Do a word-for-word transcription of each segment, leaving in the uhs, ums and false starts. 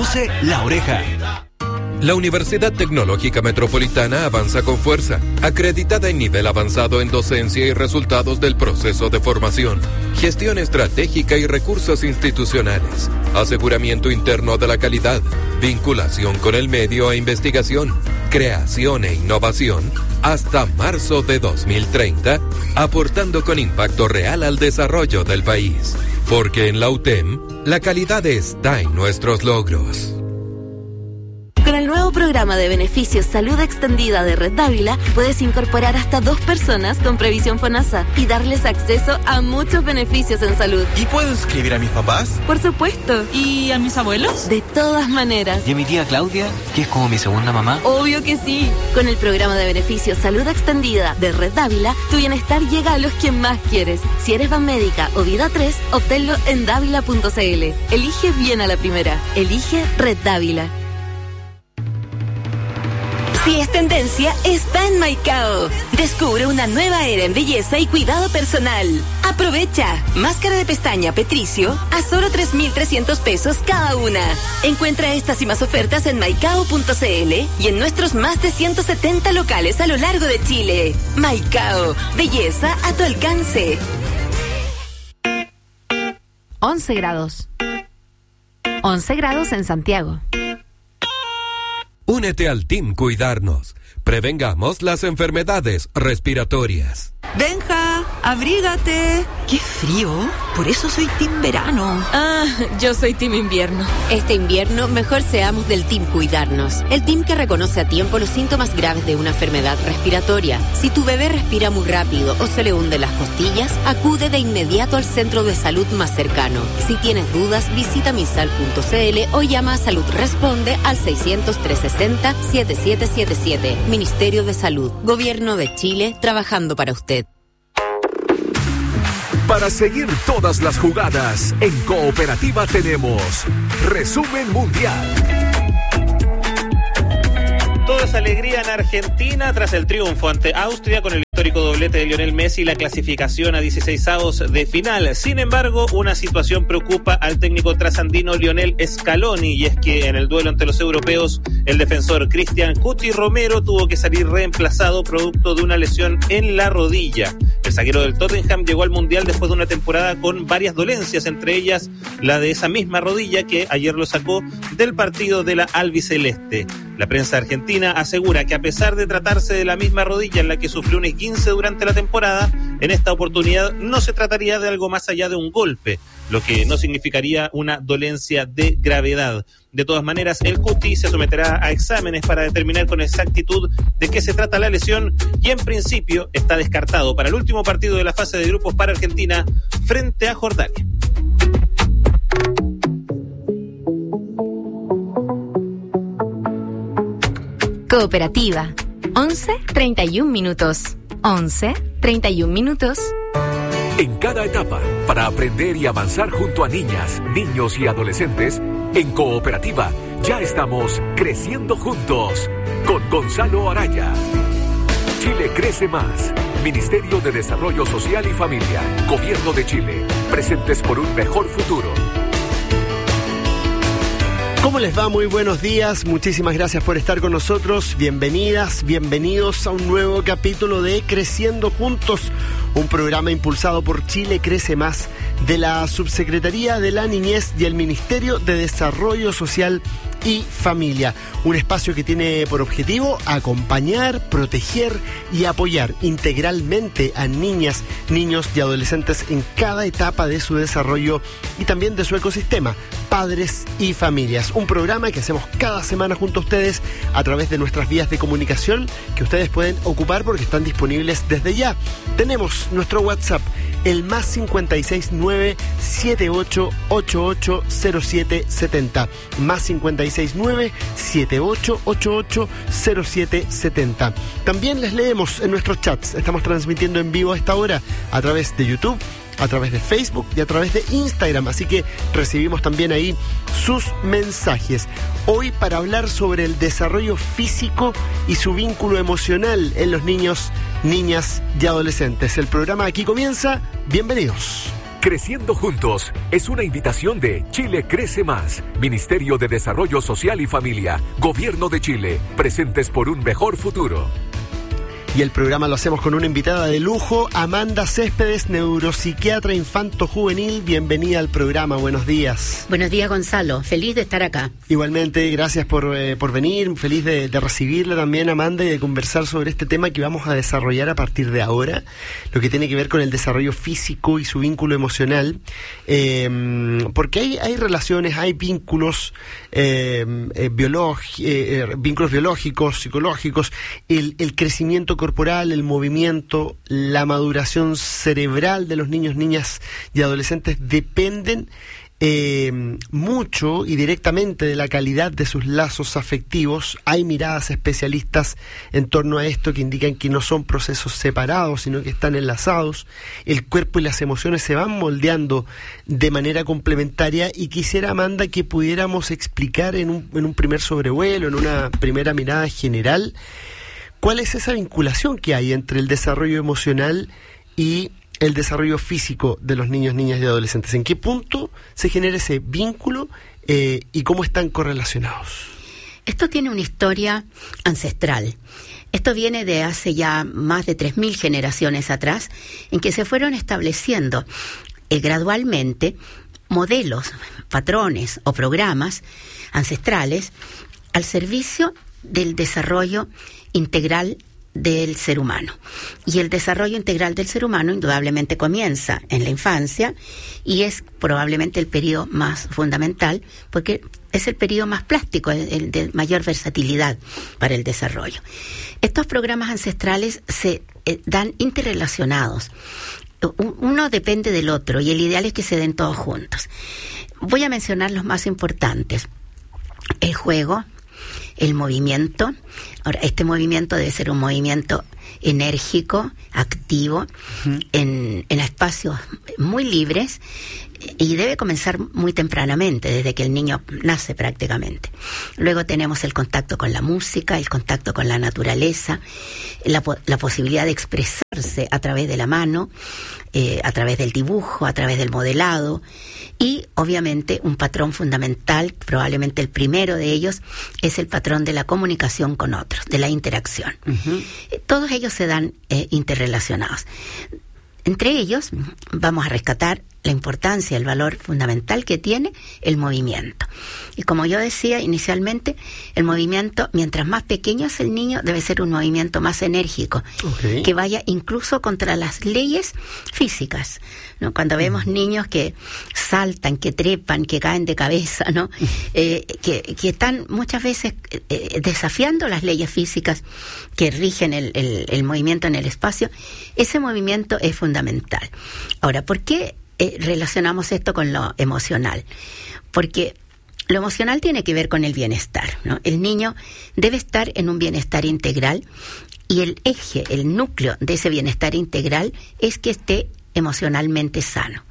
Conduce La Oreja. La Universidad Tecnológica Metropolitana avanza con fuerza, acreditada en nivel avanzado en docencia y resultados del proceso de formación, gestión estratégica y recursos institucionales, aseguramiento interno de la calidad, vinculación con el medio e investigación, creación e innovación, hasta marzo de dos mil treinta, aportando con impacto real al desarrollo del país. Porque en la U T E M, la calidad está en nuestros logros. Con el nuevo programa de beneficios Salud Extendida de Red Dávila, puedes incorporar hasta dos personas con previsión FONASA y darles acceso a muchos beneficios en salud. ¿Y puedo inscribir a mis papás? Por supuesto. ¿Y a mis abuelos? De todas maneras. ¿Y a mi tía Claudia, que es como mi segunda mamá? Obvio que sí. Con el programa de beneficios Salud Extendida de Red Dávila, tu bienestar llega a los que más quieres. Si eres Banmédica o Vida tres, obténlo en dávila punto c l. Elige bien a la primera. Elige Red Dávila. Si es tendencia, está en Maicao. Descubre una nueva era en belleza y cuidado personal. Aprovecha. Máscara de pestaña Petricio a solo tres mil trescientos pesos cada una. Encuentra estas y más ofertas en maicao punto c l y en nuestros más de ciento setenta locales a lo largo de Chile. Maicao. Belleza a tu alcance. once grados. once grados en Santiago. Únete al Team Cuidarnos. Prevengamos las enfermedades respiratorias. Benja, abrígate. ¡Qué frío! Por eso soy team verano. Ah, yo soy team invierno. Este invierno, mejor seamos del Team Cuidarnos. El team que reconoce a tiempo los síntomas graves de una enfermedad respiratoria. Si tu bebé respira muy rápido o se le hunden las costillas, acude de inmediato al centro de salud más cercano. Si tienes dudas, visita misal punto c l o llama a Salud Responde al seiscientos, trescientos sesenta, setenta y siete setenta y siete. Ministerio de Salud. Gobierno de Chile, trabajando para usted. Para seguir todas las jugadas, en Cooperativa tenemos Resumen Mundial. Toda esa alegría en Argentina tras el triunfo ante Austria con el histórico doblete de Lionel Messi y la clasificación a dieciseisavos de final. Sin embargo, una situación preocupa al técnico trasandino Lionel Scaloni, y es que en el duelo ante los europeos, el defensor Cristian Cuti Romero tuvo que salir reemplazado producto de una lesión en la rodilla. El zaguero del Tottenham llegó al Mundial después de una temporada con varias dolencias, entre ellas la de esa misma rodilla que ayer lo sacó del partido de la albiceleste. La prensa argentina asegura que a pesar de tratarse de la misma rodilla en la que sufrió un esguince durante la temporada, en esta oportunidad no se trataría de algo más allá de un golpe, lo que no significaría una dolencia de gravedad. De todas maneras, el Cuti se someterá a exámenes para determinar con exactitud de qué se trata la lesión y en principio está descartado para el último partido de la fase de grupos para Argentina frente a Jordania. Cooperativa. once, treinta y un minutos. once, treinta y un minutos. En cada etapa, para aprender y avanzar junto a niñas, niños y adolescentes, en Cooperativa ya estamos creciendo juntos con Gonzalo Araya. Chile crece más. Ministerio de Desarrollo Social y Familia. Gobierno de Chile. Presentes por un mejor futuro. ¿Cómo les va? Muy buenos días, muchísimas gracias por estar con nosotros, bienvenidas, bienvenidos a un nuevo capítulo de Creciendo Juntos, un programa impulsado por Chile Crece Más, de la Subsecretaría de la Niñez y el Ministerio de Desarrollo Social y Familia, un espacio que tiene por objetivo acompañar, proteger y apoyar integralmente a niñas, niños y adolescentes en cada etapa de su desarrollo y también de su ecosistema, padres y familias. Un programa que hacemos cada semana junto a ustedes a través de nuestras vías de comunicación que ustedes pueden ocupar porque están disponibles desde ya. Tenemos nuestro WhatsApp, el más cincuenta y seis nueve, siete ocho ocho ocho cero siete siete cero, más cincuenta y seis nueve, siete ocho ocho ocho cero siete siete cero. También les leemos en nuestros chats. Estamos transmitiendo en vivo a esta hora a través de YouTube, a través de Facebook y a través de Instagram, así que recibimos también ahí sus mensajes. Hoy para hablar sobre el desarrollo físico y su vínculo emocional en los niños, niñas y adolescentes. El programa aquí comienza. Bienvenidos. Creciendo Juntos es una invitación de Chile Crece Más, Ministerio de Desarrollo Social y Familia, Gobierno de Chile, presentes por un mejor futuro. Y el programa lo hacemos con una invitada de lujo, Amanda Céspedes, neuropsiquiatra infanto-juvenil. Bienvenida al programa, buenos días. Buenos días, Gonzalo, feliz de estar acá. Igualmente, gracias por, eh, por venir, feliz de, de recibirla también, Amanda, y de conversar sobre este tema que vamos a desarrollar a partir de ahora, lo que tiene que ver con el desarrollo físico y su vínculo emocional, eh, porque hay, hay relaciones, hay vínculos, eh, eh, biológi- eh, eh, vínculos biológicos, psicológicos, el, el crecimiento corporal, el movimiento, la maduración cerebral de los niños, niñas y adolescentes dependen eh, mucho y directamente de la calidad de sus lazos afectivos. Hay miradas especialistas en torno a esto que indican que no son procesos separados, sino que están enlazados. El cuerpo y las emociones se van moldeando de manera complementaria, y quisiera, Amanda, que pudiéramos explicar en un, en un primer sobrevuelo, en una primera mirada general, ¿cuál es esa vinculación que hay entre el desarrollo emocional y el desarrollo físico de los niños, niñas y adolescentes? ¿En qué punto se genera ese vínculo eh, y cómo están correlacionados? Esto tiene una historia ancestral. Esto viene de hace ya más de tres mil generaciones atrás, en que se fueron estableciendo eh, gradualmente modelos, patrones o programas ancestrales al servicio del desarrollo integral del ser humano. Y el desarrollo integral del ser humano indudablemente comienza en la infancia y es probablemente el periodo más fundamental, porque es el periodo más plástico, el, el de mayor versatilidad para el desarrollo. Estos programas ancestrales se eh, dan interrelacionados. Uno depende del otro y el ideal es que se den todos juntos. Voy a mencionar los más importantes. El juego, el movimiento. Ahora, este movimiento debe ser un movimiento enérgico, activo, uh-huh. en, en espacios muy libres, y debe comenzar muy tempranamente, desde que el niño nace prácticamente. Luego tenemos el contacto con la música, el contacto con la naturaleza, la, la posibilidad de expresarse a través de la mano, eh, a través del dibujo, a través del modelado, y obviamente un patrón fundamental, probablemente el primero de ellos, es el patrón de la comunicación con otros, de la interacción. Uh-huh. Eh, todos ellos se dan eh, interrelacionados. Entre ellos vamos a rescatar la importancia, el valor fundamental que tiene el movimiento. Y como yo decía inicialmente, el movimiento, mientras más pequeño es el niño, debe ser un movimiento más enérgico, okay, que vaya incluso contra las leyes físicas, ¿no? Cuando vemos mm. niños que saltan, que trepan, que caen de cabeza, ¿no? eh, que, que están muchas veces eh, desafiando las leyes físicas que rigen el, el, el movimiento en el espacio, ese movimiento es fundamental. Ahora, ¿por qué Eh, relacionamos esto con lo emocional? Porque lo emocional tiene que ver con el bienestar, ¿no? El niño debe estar en un bienestar integral, y el eje, el núcleo de ese bienestar integral es que esté emocionalmente sano.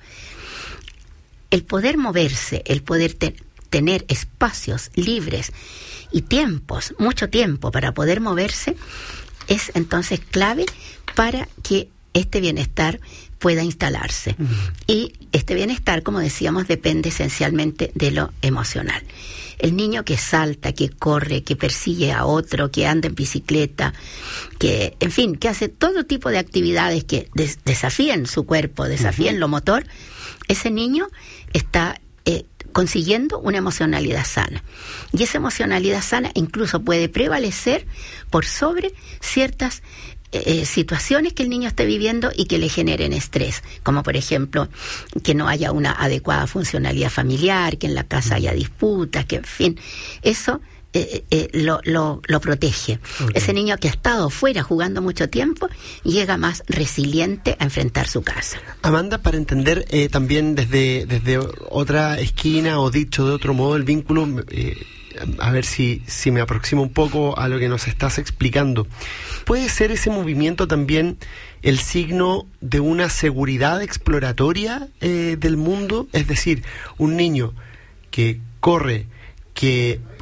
El poder moverse, el poder te- tener espacios libres y tiempos, mucho tiempo para poder moverse, es entonces clave para que este bienestar pueda instalarse. Uh-huh. Y este bienestar, como decíamos, depende esencialmente de lo emocional. El niño que salta, que corre, que persigue a otro, que anda en bicicleta, que, en fin, que hace todo tipo de actividades que des- desafíen su cuerpo, desafíen uh-huh. lo motor, ese niño está eh, consiguiendo una emocionalidad sana. Y esa emocionalidad sana incluso puede prevalecer por sobre ciertas Eh, situaciones que el niño esté viviendo y que le generen estrés, como por ejemplo que no haya una adecuada funcionalidad familiar, que en la casa haya disputas, que en fin, eso eh, eh, lo, lo, lo protege. Okay. Ese niño que ha estado fuera jugando mucho tiempo llega más resiliente a enfrentar su casa. Amanda, para entender eh, también desde, desde otra esquina, o dicho de otro modo, el vínculo, eh, a ver si, si me aproximo un poco a lo que nos estás explicando. ¿Puede ser ese movimiento también el signo de una seguridad exploratoria eh, del mundo? Es decir, un niño que corre, que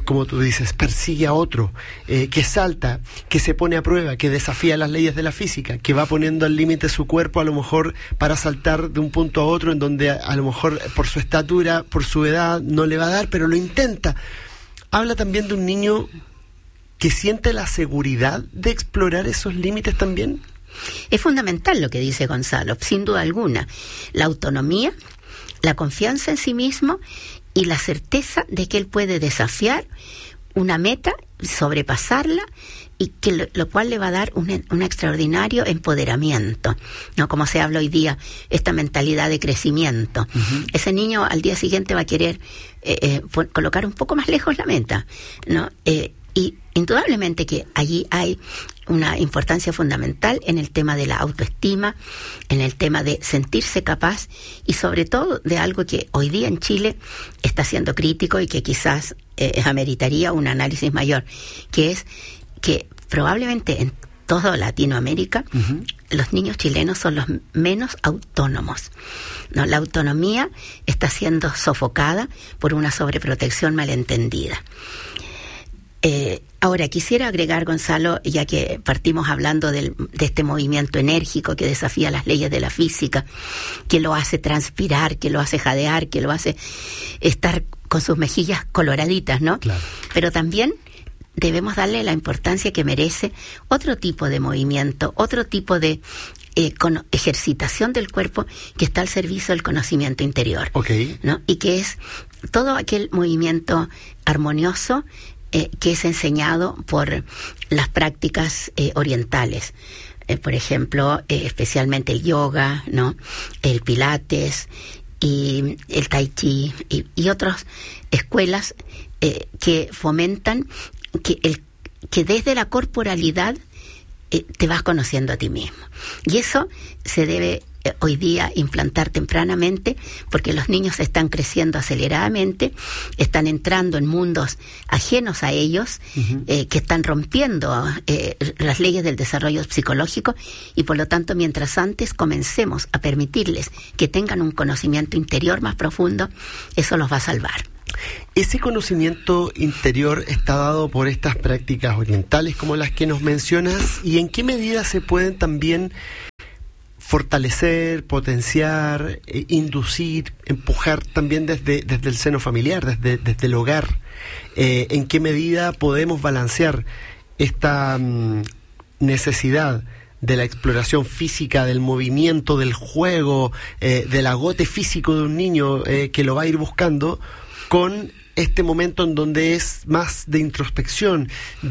como tú dices, persigue a otro, eh, que salta, que se pone a prueba, que desafía las leyes de la física, que va poniendo al límite su cuerpo a lo mejor para saltar de un punto a otro en donde a, a lo mejor por su estatura, por su edad no le va a dar, pero lo intenta. Habla también de un niño que siente la seguridad de explorar esos límites también. Es fundamental lo que dice Gonzalo, sin duda alguna. La autonomía, la confianza en sí mismo y la certeza de que él puede desafiar una meta, sobrepasarla, y que lo, lo cual le va a dar un, un extraordinario empoderamiento, ¿no? Como se habla hoy día, esta mentalidad de crecimiento. Uh-huh. Ese niño al día siguiente va a querer eh, eh, por, colocar un poco más lejos la meta, ¿no? Eh, y indudablemente que allí hay una importancia fundamental en el tema de la autoestima, en el tema de sentirse capaz y sobre todo de algo que hoy día en Chile está siendo crítico y que quizás eh, ameritaría un análisis mayor, que es que probablemente en toda Latinoamérica uh-huh. los niños chilenos son los menos autónomos, ¿no? La autonomía está siendo sofocada por una sobreprotección malentendida. Eh, ahora, quisiera agregar, Gonzalo, ya que partimos hablando del, de este movimiento enérgico que desafía las leyes de la física, que lo hace transpirar, que lo hace jadear, que lo hace estar con sus mejillas coloraditas, ¿no? Claro. Pero también debemos darle la importancia que merece otro tipo de movimiento, otro tipo de eh, con, ejercitación del cuerpo que está al servicio del conocimiento interior, okay. ¿no? Y que es todo aquel movimiento armonioso Eh, que es enseñado por las prácticas eh, orientales, eh, por ejemplo, eh, especialmente el yoga, ¿no? El pilates y el tai chi y, y otras escuelas eh, que fomentan que, el, que desde la corporalidad eh, te vas conociendo a ti mismo. Y eso se debe hoy día implantar tempranamente, porque los niños están creciendo aceleradamente, están entrando en mundos ajenos a ellos, uh-huh. eh, que están rompiendo eh, las leyes del desarrollo psicológico, y por lo tanto, mientras antes comencemos a permitirles que tengan un conocimiento interior más profundo, eso los va a salvar. ¿Ese conocimiento interior está dado por estas prácticas orientales como las que nos mencionas? ¿Y en qué medida se pueden también fortalecer, potenciar, eh, inducir, empujar también desde, desde el seno familiar, desde, desde el hogar? Eh, ¿En qué medida podemos balancear esta mm, necesidad de la exploración física, del movimiento, del juego, eh, del agote físico de un niño eh, que lo va a ir buscando, con este momento en donde es más de introspección,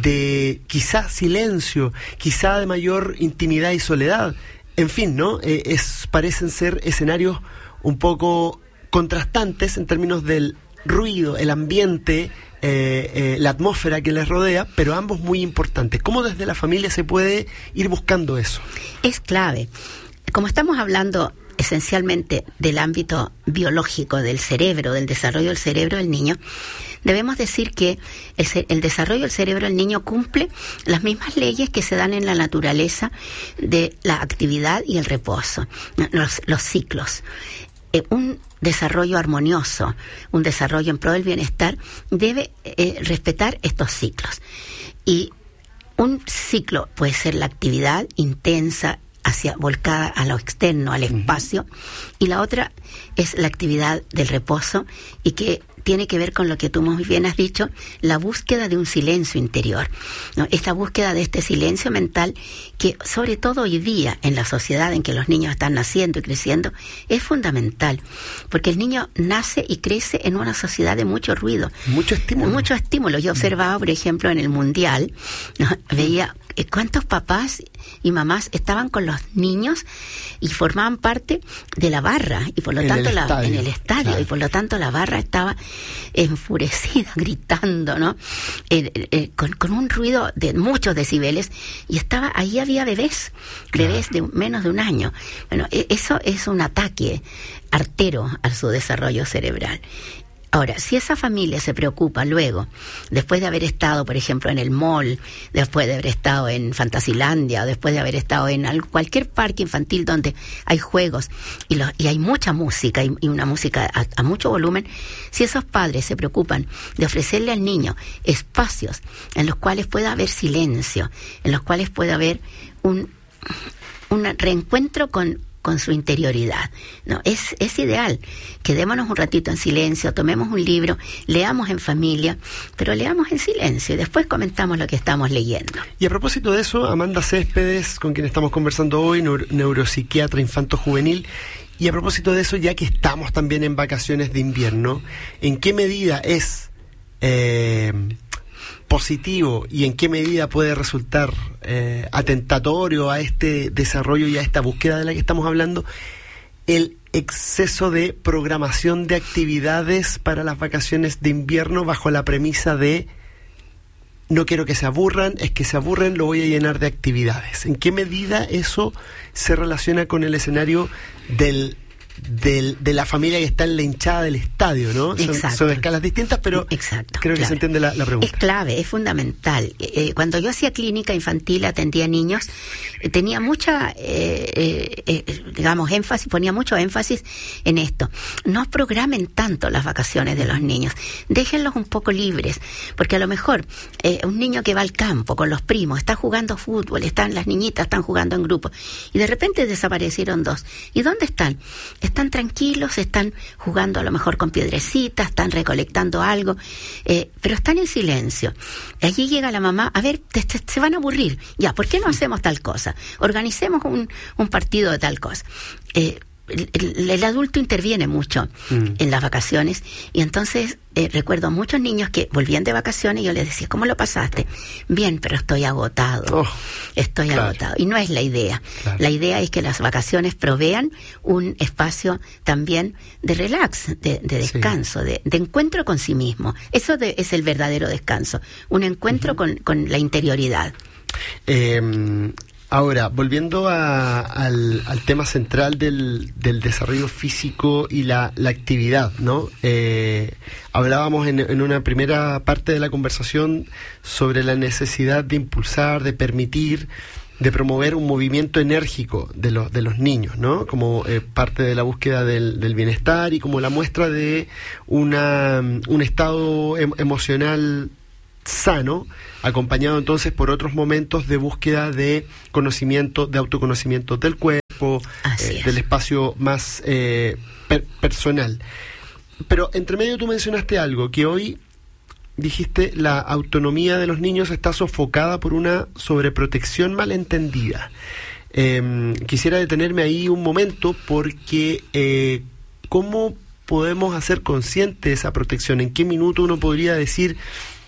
de quizá silencio, quizá de mayor intimidad y soledad? En fin, ¿no? Eh, es, parecen ser escenarios un poco contrastantes en términos del ruido, el ambiente, eh, eh, la atmósfera que les rodea, pero ambos muy importantes. ¿Cómo desde la familia se puede ir buscando eso? Es clave. Como estamos hablando esencialmente del ámbito biológico del cerebro, del desarrollo del cerebro del niño, debemos decir que el, el desarrollo del cerebro del niño cumple las mismas leyes que se dan en la naturaleza de la actividad y el reposo, los, los ciclos. Eh, un desarrollo armonioso, un desarrollo en pro del bienestar, debe eh, respetar estos ciclos. Y un ciclo puede ser la actividad intensa, hacia volcada a lo externo, al espacio, uh-huh. y la otra es la actividad del reposo, y que tiene que ver con lo que tú muy bien has dicho, la búsqueda de un silencio interior, ¿no? Esta búsqueda de este silencio mental que, sobre todo hoy día, en la sociedad en que los niños están naciendo y creciendo, es fundamental, porque el niño nace y crece en una sociedad de mucho ruido. Mucho estímulo. Mucho estímulo. Yo observaba, por ejemplo, en el Mundial, ¿no? Veía cuántos papás y mamás estaban con los niños y formaban parte de la barra, y por lo en tanto el la, estadio, en el estadio, claro. Y por lo tanto la barra estaba enfurecida, gritando, ¿no? Eh, eh, con, con un ruido de muchos decibeles, y estaba ahí había bebés, claro. bebés de menos de un año. Bueno, eso es un ataque artero a su desarrollo cerebral. Ahora, si esa familia se preocupa luego, después de haber estado, por ejemplo, en el mall, después de haber estado en Fantasilandia, después de haber estado en algo, cualquier parque infantil donde hay juegos y, lo, y hay mucha música y, y una música a, a mucho volumen, si esos padres se preocupan de ofrecerle al niño espacios en los cuales pueda haber silencio, en los cuales pueda haber un, un reencuentro con con su interioridad. No, es, es ideal. Quedémonos un ratito en silencio, tomemos un libro, leamos en familia, pero leamos en silencio y después comentamos lo que estamos leyendo. Y a propósito de eso, Amanda Céspedes, con quien estamos conversando hoy, neuro, neuropsiquiatra infanto-juvenil, y a propósito de eso, ya que estamos también en vacaciones de invierno, ¿en qué medida es eh, positivo y en qué medida puede resultar eh, atentatorio a este desarrollo y a esta búsqueda de la que estamos hablando el exceso de programación de actividades para las vacaciones de invierno bajo la premisa de no quiero que se aburran, es que se aburren, lo voy a llenar de actividades? ¿En qué medida eso se relaciona con el escenario del Del, de la familia que está en la hinchada del estadio, ¿no? Son, son escalas distintas, pero Exacto, creo que claro. se entiende la, la pregunta. Es clave, es fundamental. Eh, cuando yo hacía clínica infantil, atendía niños, eh, tenía mucha, eh, eh, eh, digamos, énfasis, ponía mucho énfasis en esto. No programen tanto las vacaciones de los niños, déjenlos un poco libres, porque a lo mejor eh, un niño que va al campo con los primos, está jugando fútbol, están las niñitas, están jugando en grupo, y de repente desaparecieron dos. ¿Y dónde están? Están tranquilos, están jugando a lo mejor con piedrecitas, están recolectando algo, eh, pero están en silencio. Allí llega la mamá, a ver, te, te, se van a aburrir. Ya, ¿por qué no hacemos tal cosa? Organicemos un, un partido de tal cosa. Eh, El, el, el adulto interviene mucho mm. en las vacaciones y entonces eh, recuerdo a muchos niños que volvían de vacaciones y yo les decía, ¿cómo lo pasaste? Bien, pero estoy agotado, oh, estoy claro. agotado. Y no es la idea. Claro. La idea es que las vacaciones provean un espacio también de relax, de, de descanso, sí. de, de encuentro con sí mismo. Eso de, es el verdadero descanso, un encuentro uh-huh. con, con la interioridad. Eh... Ahora, volviendo a, al, al tema central del, del desarrollo físico y la, la actividad, ¿no? Eh, hablábamos en, en una primera parte de la conversación sobre la necesidad de impulsar, de permitir, de promover un movimiento enérgico de los de los niños, ¿no? Como eh, parte de la búsqueda del, del bienestar y como la muestra de una un estado em, emocional sano, acompañado entonces por otros momentos de búsqueda de conocimiento, de autoconocimiento del cuerpo, eh, del espacio más eh, per- personal. Pero entre medio tú mencionaste algo, que hoy dijiste la autonomía de los niños está sofocada por una sobreprotección malentendida. Eh, quisiera detenerme ahí un momento porque eh, ¿cómo podemos hacer consciente esa protección? ¿En qué minuto uno podría decir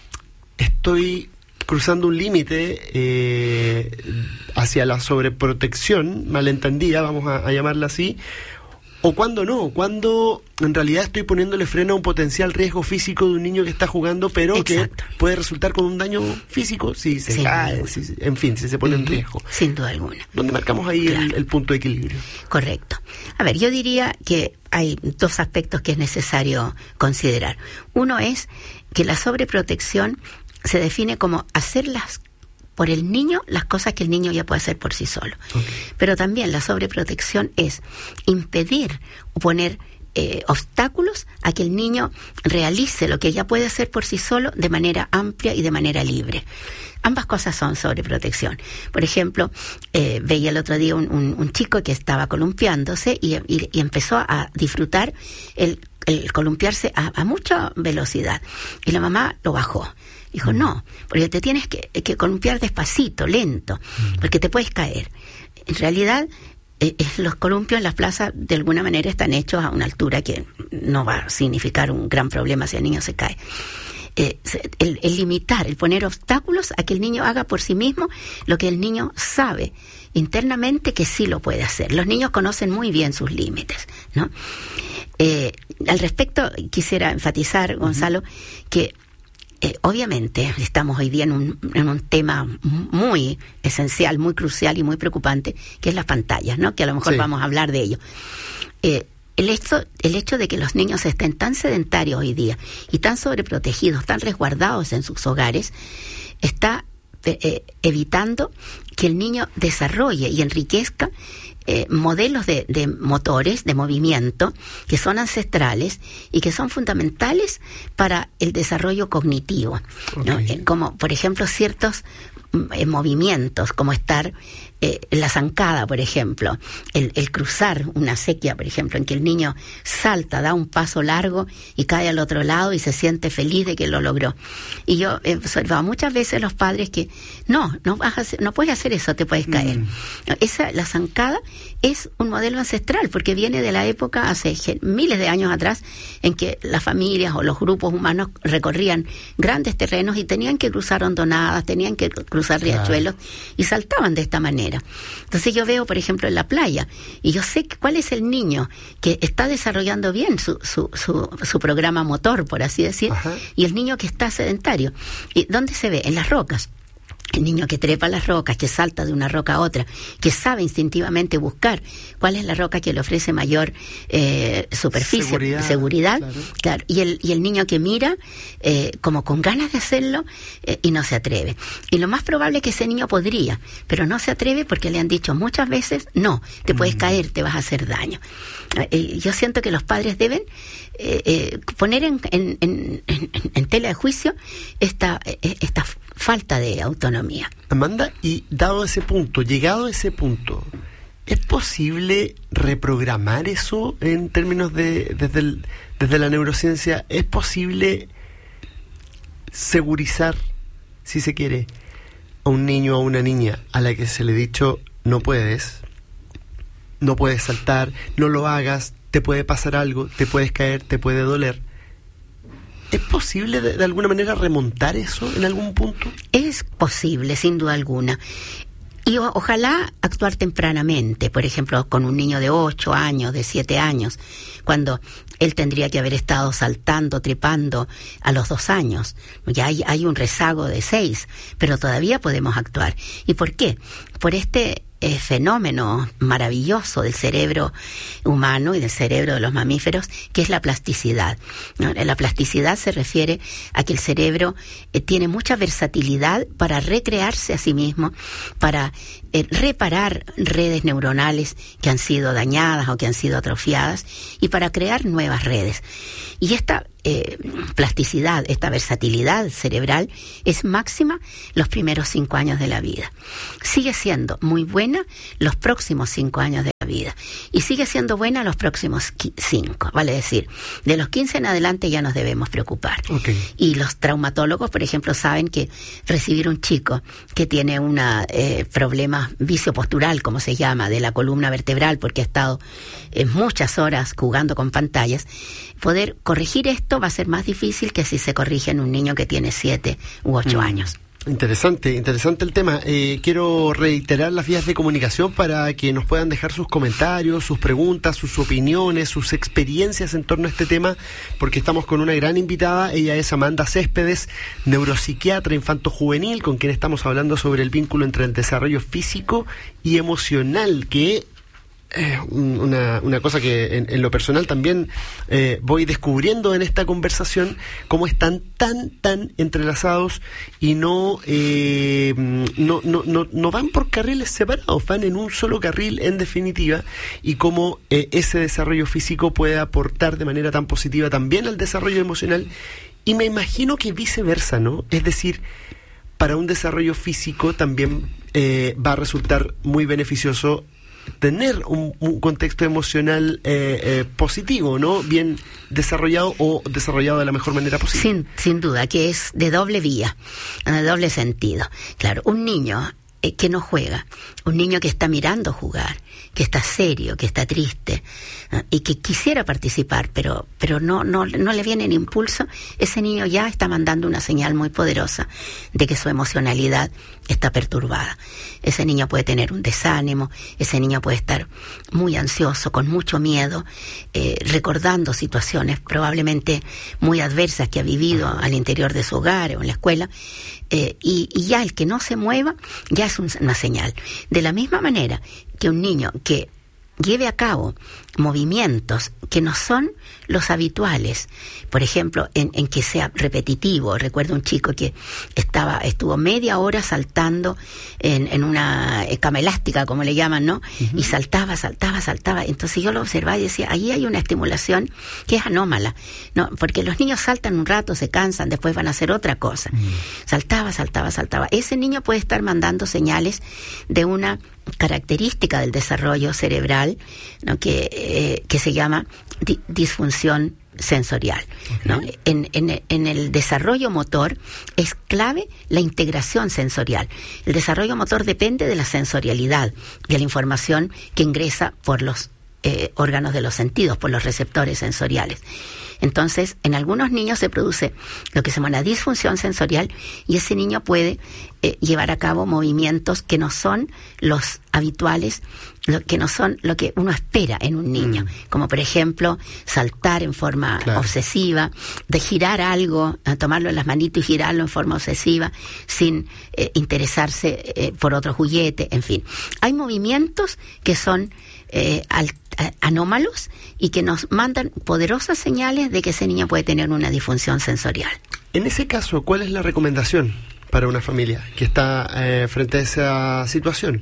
estoy cruzando un límite eh, hacia la sobreprotección malentendida, vamos a, a llamarla así, o cuando no, cuando en realidad estoy poniéndole freno a un potencial riesgo físico de un niño que está jugando, pero Exacto. que puede resultar con un daño físico si se Sin cae, si, en fin, si se pone uh-huh. en riesgo. Sin duda alguna. ¿Dónde marcamos ahí claro. el, el punto de equilibrio? Correcto. A ver, yo diría que hay dos aspectos que es necesario considerar. Uno es que la sobreprotección se define como hacerlas por el niño las cosas que el niño ya puede hacer por sí solo. Okay. Pero también la sobreprotección es impedir o poner eh, obstáculos a que el niño realice lo que ya puede hacer por sí solo de manera amplia y de manera libre. Ambas cosas son sobreprotección. Por ejemplo, eh, veía el otro día un, un, un chico que estaba columpiándose y, y, y empezó a disfrutar el, el columpiarse a, a mucha velocidad. Y la mamá lo bajó. Dijo, no, porque te tienes que, que columpiar despacito, lento, porque te puedes caer. En realidad, eh, los columpios en las plazas de alguna manera están hechos a una altura que no va a significar un gran problema si el niño se cae. Eh, el, el limitar, el poner obstáculos a que el niño haga por sí mismo lo que el niño sabe internamente que sí lo puede hacer. Los niños conocen muy bien sus límites, ¿no? Eh, al respecto, quisiera enfatizar, Gonzalo, uh-huh. que Eh, obviamente estamos hoy día en un, en un tema muy esencial, muy crucial y muy preocupante, que es las pantallas, ¿no? Que a lo mejor sí. vamos a hablar de ello. Eh, el hecho, el hecho de que los niños estén tan sedentarios hoy día y tan sobreprotegidos, tan resguardados en sus hogares, está eh, evitando que el niño desarrolle y enriquezca eh, modelos de, de motores, de movimiento, que son ancestrales y que son fundamentales para el desarrollo cognitivo, okay. ¿no? Eh, como por ejemplo ciertos eh, movimientos, como estar Eh, la zancada, por ejemplo, el, el cruzar una acequia, por ejemplo, en que el niño salta, da un paso largo y cae al otro lado y se siente feliz de que lo logró. Y yo he observado muchas veces los padres que no, no vas a hacer, no puedes hacer eso, te puedes caer. Mm. Esa, la zancada es un modelo ancestral porque viene de la época hace miles de años atrás en que las familias o los grupos humanos recorrían grandes terrenos y tenían que cruzar hondonadas, tenían que cruzar riachuelos, claro. y saltaban de esta manera. Entonces yo veo, por ejemplo, en la playa, y yo sé cuál es el niño que está desarrollando bien su, su, su, su programa motor, por así decir, Ajá. y el niño que está sedentario. ¿Y dónde se ve? En las rocas. El niño que trepa las rocas, que salta de una roca a otra, que sabe instintivamente buscar cuál es la roca que le ofrece mayor eh, superficie, seguridad, seguridad claro. Claro. Y, el, y el niño que mira eh, como con ganas de hacerlo eh, y no se atreve. Y lo más probable es que ese niño podría, pero no se atreve porque le han dicho muchas veces, no, te puedes mm. caer, te vas a hacer daño. Eh, yo siento que los padres deben eh, eh, poner en, en, en, en, en tela de juicio esta, esta falta de autonomía. Amanda, y dado ese punto, llegado a ese punto, ¿es posible reprogramar eso en términos de desde, el, desde la neurociencia? ¿Es posible segurizar, si se quiere, a un niño o a una niña a la que se le ha dicho no puedes, no puedes saltar, no lo hagas, te puede pasar algo, te puedes caer, te puede doler? ¿Es posible de, de alguna manera remontar eso en algún punto? Es posible, sin duda alguna. Y o, ojalá actuar tempranamente, por ejemplo, con un niño de ocho años, de siete años, cuando él tendría que haber estado saltando, trepando a los dos años. Ya hay, hay un rezago de seis, pero todavía podemos actuar. ¿Y por qué? Por este eh, fenómeno maravilloso del cerebro humano y del cerebro de los mamíferos, que es la plasticidad, ¿no? La plasticidad se refiere a que el cerebro eh, tiene mucha versatilidad para recrearse a sí mismo, para eh, reparar redes neuronales que han sido dañadas o que han sido atrofiadas y para crear nuevas redes. Y esta eh, plasticidad, esta versatilidad cerebral es máxima los primeros cinco años de la vida. Sigue siendo muy buena los próximos cinco años de la vida y sigue siendo buena los próximos cinco, vale decir, de los quince en adelante ya nos debemos preocupar. Okay. Y los traumatólogos, por ejemplo, saben que recibir un chico que tiene un eh, problema vicio-postural, como se llama, de la columna vertebral, porque ha estado eh, muchas horas jugando con pantallas, poder corregir esto va a ser más difícil que si se corrige en un niño que tiene siete u ocho mm. años. Interesante, interesante el tema. Eh, quiero reiterar las vías de comunicación para que nos puedan dejar sus comentarios, sus preguntas, sus opiniones, sus experiencias en torno a este tema, porque estamos con una gran invitada. Ella es Amanda Céspedes, neuropsiquiatra infanto-juvenil, con quien estamos hablando sobre el vínculo entre el desarrollo físico y emocional, que Eh, una, una cosa que en, en lo personal también eh, voy descubriendo en esta conversación, cómo están tan, tan entrelazados y no, eh, no, no, no, no van por carriles separados, van en un solo carril en definitiva, y cómo eh, ese desarrollo físico puede aportar de manera tan positiva también al desarrollo emocional, y me imagino que viceversa, ¿no? Es decir, para un desarrollo físico también eh, va a resultar muy beneficioso tener un, un contexto emocional eh, eh, positivo, ¿no? Bien desarrollado o desarrollado de la mejor manera posible. Sin, sin duda, que es de doble vía, de doble sentido. Claro, un niño eh, que no juega, un niño que está mirando jugar, que está serio, que está triste, ¿no? Y que quisiera participar, pero pero no no no le viene el impulso, ese niño ya está mandando una señal muy poderosa de que su emocionalidad está perturbada. Ese niño puede tener un desánimo, ese niño puede estar muy ansioso, con mucho miedo, eh, recordando situaciones probablemente muy adversas que ha vivido al interior de su hogar o en la escuela, eh, y, y ya el que no se mueva ya es un, una señal. De la misma manera que un niño que lleve a cabo movimientos que no son los habituales, por ejemplo, en, en que sea repetitivo. Recuerdo un chico que estaba estuvo media hora saltando en, en una cama elástica, como le llaman, ¿no? Uh-huh. Y saltaba, saltaba, saltaba. Entonces yo lo observaba y decía, ahí hay una estimulación que es anómala, ¿no? Porque los niños saltan un rato, se cansan, después van a hacer otra cosa. Uh-huh. Saltaba, saltaba, saltaba. Ese niño puede estar mandando señales de una característica del desarrollo cerebral, ¿no? que, eh, que se llama di- disfunción sensorial, ¿no? Okay. En, en, en el desarrollo motor es clave la integración sensorial. El desarrollo motor depende de la sensorialidad, de la información que ingresa por los eh, órganos de los sentidos, por los receptores sensoriales. Entonces, en algunos niños se produce lo que se llama una disfunción sensorial y ese niño puede eh, llevar a cabo movimientos que no son los habituales, lo, que no son lo que uno espera en un niño, mm. como por ejemplo saltar en forma claro. obsesiva, de girar algo, tomarlo en las manitos y girarlo en forma obsesiva, sin eh, interesarse eh, por otro juguete, en fin. Hay movimientos que son eh, al, a, anómalos y que nos mandan poderosas señales de que ese niño puede tener una disfunción sensorial. En ese caso, ¿cuál es la recomendación para una familia que está eh, frente a esa situación?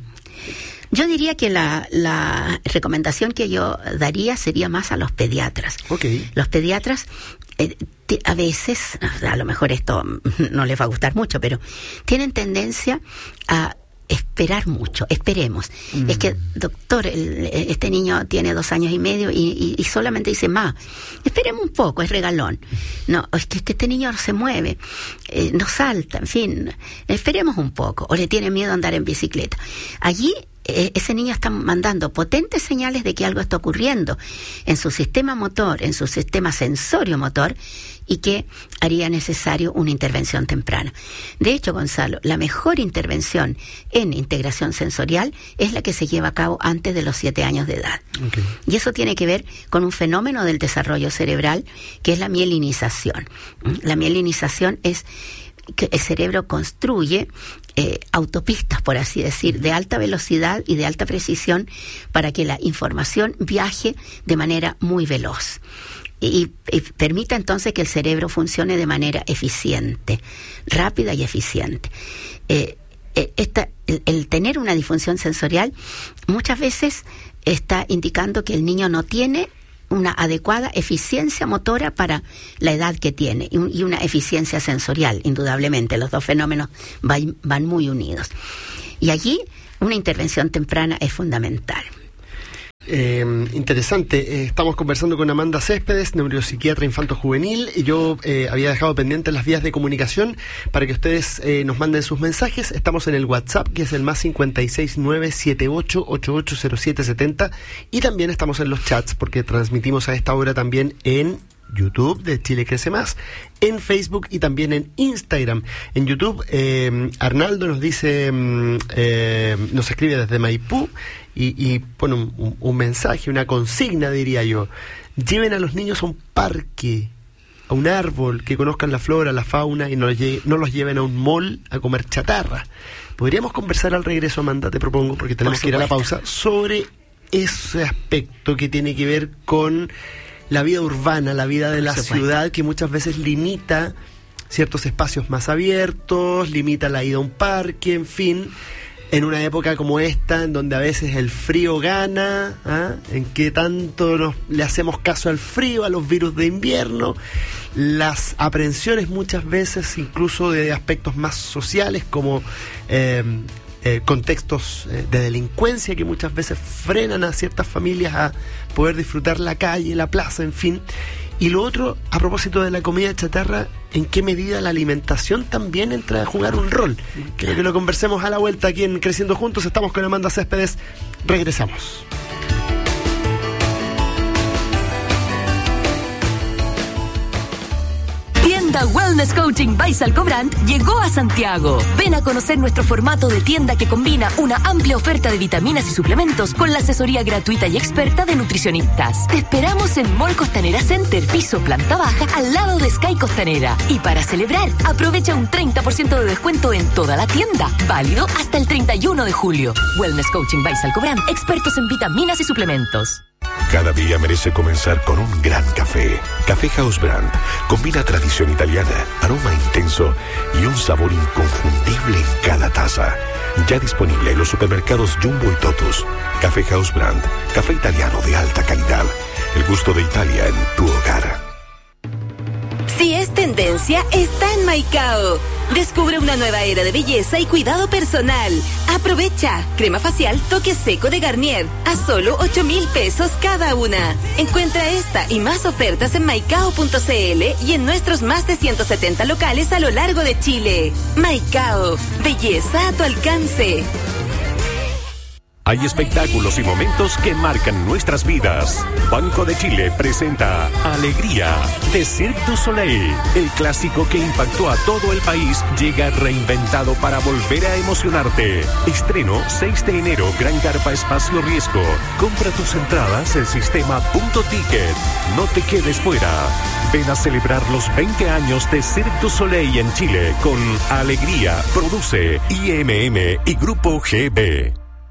Yo diría que la, la recomendación que yo daría sería más a los pediatras. Okay. Los pediatras eh, t- a veces, a lo mejor esto no les va a gustar mucho, pero tienen tendencia a esperar mucho, esperemos. Mm. Es que, doctor, el, este niño tiene dos años y medio y, y, y solamente dice, ma, esperemos un poco, es regalón. No, es que, es que este niño no se mueve, eh, no salta, en fin, esperemos un poco. O le tiene miedo a andar en bicicleta. Allí, eh, ese niño está mandando potentes señales de que algo está ocurriendo en su sistema motor, en su sistema sensorio-motor, y que haría necesario una intervención temprana. De hecho, Gonzalo, la mejor intervención en integración sensorial es la que se lleva a cabo antes de los siete años de edad. Okay. Y eso tiene que ver con un fenómeno del desarrollo cerebral que es la mielinización. La mielinización es que el cerebro construye eh, autopistas, por así decir, de alta velocidad y de alta precisión para que la información viaje de manera muy veloz. Y, y permita entonces que el cerebro funcione de manera eficiente, rápida y eficiente. Eh, eh, esta, el, el tener una disfunción sensorial muchas veces está indicando que el niño no tiene una adecuada eficiencia motora para la edad que tiene y, un, y una eficiencia sensorial, indudablemente. Los dos fenómenos van, van muy unidos. Y allí una intervención temprana es fundamental. Eh, interesante, eh, estamos conversando con Amanda Céspedes, neuropsiquiatra infanto-juvenil, y yo eh, había dejado pendientes las vías de comunicación para que ustedes eh, nos manden sus mensajes. Estamos en el WhatsApp, que es el más cincuenta y seis nueve siete ocho ocho ocho cero siete siete cero, y también estamos en los chats porque transmitimos a esta hora también en YouTube de Chile Crece Más, en Facebook y también en Instagram. En YouTube, eh, Arnaldo nos dice, eh, nos escribe desde Maipú y, y pone un, un, un mensaje, una consigna, diría yo. Lleven a los niños a un parque, a un árbol, que conozcan la flora, la fauna y no los, lle- no los lleven a un mall a comer chatarra. Podríamos conversar al regreso, Amanda, te propongo, porque tenemos que ir a la pausa, sobre ese aspecto que tiene que ver con la vida urbana, la vida de la ciudad, que muchas veces limita ciertos espacios más abiertos, limita la ida a un parque, en fin, en una época como esta, en donde a veces el frío gana, ¿ah? En que tanto nos, le hacemos caso al frío, a los virus de invierno, las aprensiones muchas veces incluso de aspectos más sociales como eh, Eh, contextos eh, de delincuencia que muchas veces frenan a ciertas familias a poder disfrutar la calle, la plaza, en fin. Y lo otro, a propósito de la comida chatarra, ¿en qué medida la alimentación también entra a jugar un rol? Quiero que lo conversemos a la vuelta aquí en Creciendo Juntos. Estamos con Amanda Céspedes. Regresamos. tienda Wellness Coaching by Salcobrand llegó a Santiago. Ven a conocer nuestro formato de tienda que combina una amplia oferta de vitaminas y suplementos con la asesoría gratuita y experta de nutricionistas. Te esperamos en Mall Costanera Center, piso planta baja, al lado de Sky Costanera. Y para celebrar, aprovecha un treinta por ciento de descuento en toda la tienda. Válido hasta el treinta y uno de julio. Wellness Coaching by Salcobrand, expertos en vitaminas y suplementos. Cada día merece comenzar con un gran café. Café House Brand combina tradición italiana, aroma intenso y un sabor inconfundible en cada taza. Ya disponible en los supermercados Jumbo y Totus. Café House Brand, café italiano de alta calidad. El gusto de Italia en tu hogar. Si es tendencia, está en Maicao. Descubre una nueva era de belleza y cuidado personal. Aprovecha. Crema facial toque seco de Garnier a solo ocho mil pesos cada una. Encuentra esta y más ofertas en maicao punto cl y en nuestros más de ciento setenta locales a lo largo de Chile. Maicao. Belleza a tu alcance. Hay espectáculos y momentos que marcan nuestras vidas. Banco de Chile presenta Alegría de Cirque du Soleil. El clásico que impactó a todo el país llega reinventado para volver a emocionarte. Estreno seis de enero, Gran Carpa Espacio Riesgo. Compra tus entradas en sistema punto ticket. No te quedes fuera. Ven a celebrar los veinte años de Cirque du Soleil en Chile con Alegría. Produce I M M y Grupo G B.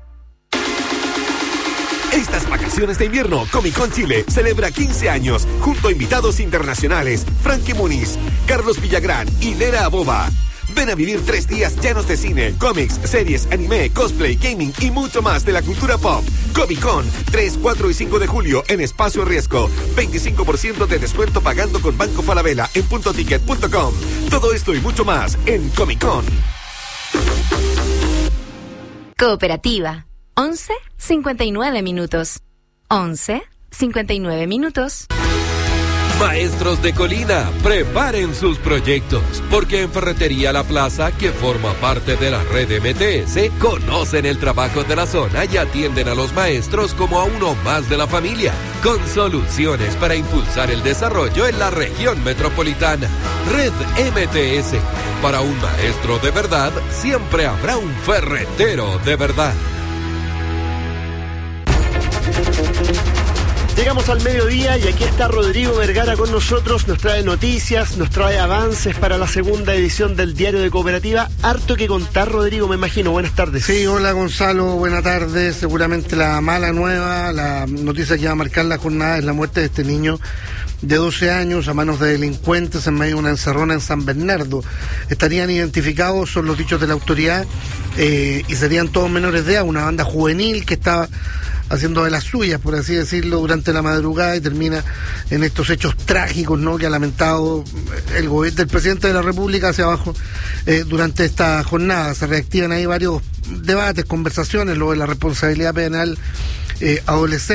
Estas vacaciones de invierno, Comic Con Chile celebra quince años junto a invitados internacionales Frankie Muniz, Carlos Villagrán y Lera Aboba. Ven a vivir tres días llenos de cine, cómics, series, anime, cosplay, gaming y mucho más de la cultura pop. Comic Con, tres, cuatro y cinco de julio en Espacio Riesgo. veinticinco por ciento de descuento pagando con Banco Falabella en punto ticket punto com. Todo esto y mucho más en Comic Con. Cooperativa. once cincuenta y nueve minutos. once cincuenta y nueve minutos. Maestros de Colina, preparen sus proyectos, porque en Ferretería La Plaza, que forma parte de la red M T S, conocen el trabajo de la zona y atienden a los maestros como a uno más de la familia, con soluciones para impulsar el desarrollo en la región metropolitana. Red M T S, para un maestro de verdad, siempre habrá un ferretero de verdad. Llegamos al mediodía y aquí está Rodrigo Vergara con nosotros, nos trae noticias, nos trae avances para la segunda edición del Diario de Cooperativa. Harto que contar, Rodrigo, me imagino. Buenas tardes. Sí, hola Gonzalo, buenas tardes. Seguramente la mala nueva, la noticia que va a marcar la jornada es la muerte de este niño de doce años a manos de delincuentes en medio de una encerrona en San Bernardo. Estarían identificados, son los dichos de la autoridad, eh, y serían todos menores de edad, una banda juvenil que estaba haciendo de las suyas, por así decirlo, durante la madrugada y termina en estos hechos trágicos, ¿no?, que ha lamentado el gobierno del presidente de la República hacia abajo eh, durante esta jornada. Se reactivan ahí varios debates, conversaciones, lo de la responsabilidad penal eh, adolescente.